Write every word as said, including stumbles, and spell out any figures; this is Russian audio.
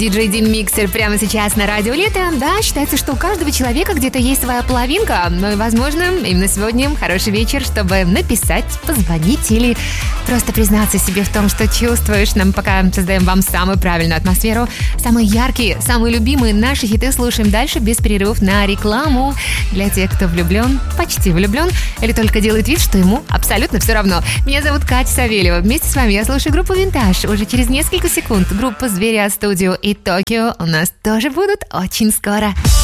Диджей Дим Миксер прямо сейчас на радио Лето. Да, считается, что у каждого человека где-то есть своя половинка. Но, возможно, именно сегодня хороший вечер, чтобы написать, позвонить или просто признаться себе в том, что чувствуешь. Нам пока создаем вам самую правильную атмосферу. Самые яркие, самые любимые наши хиты слушаем дальше без перерывов на рекламу. Для тех, кто влюблен, почти влюблен, или только делает вид, что ему абсолютно все равно. Меня зовут Катя Савельева. Вместе с вами я слушаю группу «Винтаж». Уже через несколько секунд группа «Зверя Студио» и «Токио» у нас тоже будут очень скоро.